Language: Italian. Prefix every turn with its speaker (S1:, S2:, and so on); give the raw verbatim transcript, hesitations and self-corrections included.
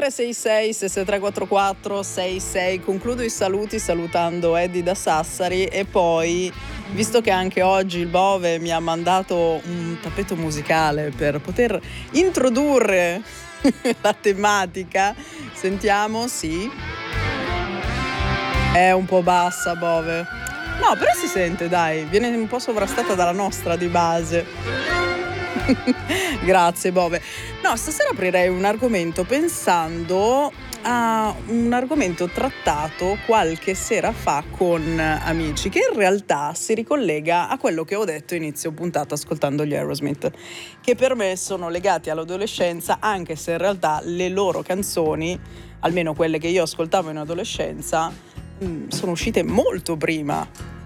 S1: tre sei sei sei sei tre quattro quattro sei sei. Concludo i saluti salutando Eddie da Sassari e poi, visto che anche oggi il Bove mi ha mandato un tappeto musicale per poter introdurre la tematica, sentiamo, sì. È un po' bassa, Bove. No, però si sente, dai, viene un po' sovrastata dalla nostra di base. Grazie, Bove. No, stasera aprirei un argomento pensando a un argomento trattato qualche sera fa con amici, che in realtà si ricollega a quello che ho detto inizio puntata ascoltando gli Aerosmith, che per me sono legati all'adolescenza, anche se in realtà le loro canzoni, almeno quelle che io ascoltavo in adolescenza, sono uscite molto prima